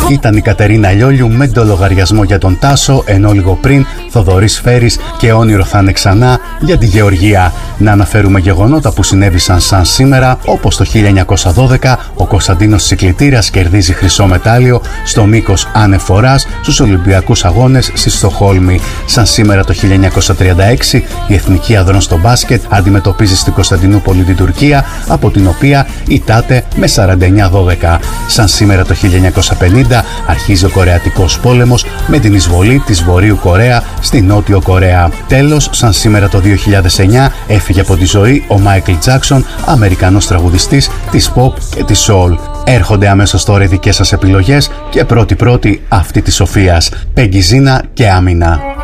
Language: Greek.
Ήταν η Κατερίνα Λιόλιου με το λογαριασμό για τον Τάσο, ενώ λίγο πριν Θοδωρής Φέρης και Όνειρο θα είναι ξανά για τη Γεωργία. Να αναφέρουμε γεγονότα που συνέβησαν σαν σήμερα, όπως το 1912 ο Κωνσταντίνος Τσικλητήρας κερδίζει χρυσό μετάλλιο στο μήκος ανεφοράς στους Ολυμπιακούς Αγώνες στη Στοκχόλμη. Σαν σήμερα το 1936 η Εθνική Αδρών στο μπάσκετ αντιμετωπίζει στην Κωνσταντινούπολη την Τουρκία, από την οποία ητάται με 49-12. Σαν σήμερα το 1950 αρχίζει ο Κορεατικός Πόλεμος με την εισβολή της Βορείου Κορέα στη Νότιο Κορέα. Τέλος, σαν σήμερα το 2009 έφυγε από τη ζωή ο Μάικλ Τζάκσον, Αμερικανός τραγουδιστής της pop και της soul. Έρχονται αμέσως τώρα οι δικές σας επιλογές και πρώτη αυτή της Σοφίας, Πέγγι Ζίνα και Άμυνα.